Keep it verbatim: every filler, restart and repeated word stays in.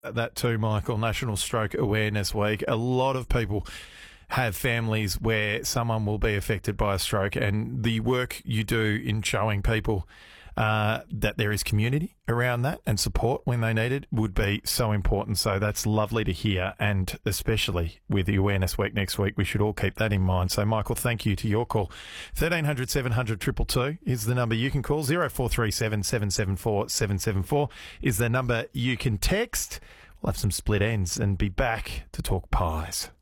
that too, Michael. National Stroke Awareness Week. A lot of people have families where someone will be affected by a stroke, and the work you do in showing people uh, that there is community around that and support when they need it would be so important. So that's lovely to hear, and especially with the Awareness Week next week, we should all keep that in mind. So, Michael, thank you to your call. thirteen hundred seven hundred two two two is the number you can call. zero four three seven seven seven four seven seven four is the number you can text. We'll have some split ends and be back to talk pies.